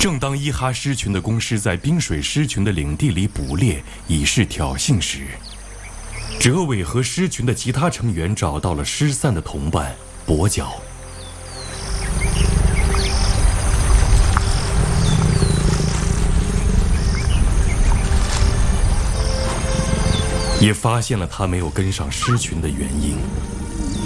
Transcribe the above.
正当伊哈狮群的公狮在冰水狮群的领地里捕猎，以示挑衅时，哲伟和狮群的其他成员找到了失散的同伴跛脚。也发现了他没有跟上狮群的原因。